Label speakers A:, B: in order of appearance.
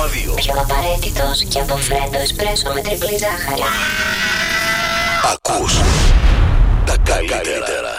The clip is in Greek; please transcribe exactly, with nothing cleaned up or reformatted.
A: κόμμα δύο.
B: Πιο απαραίτητος και από φρέντο εσπρέσο με τριπλή ζάχαρη.
A: Ακούς τα καλύτερα.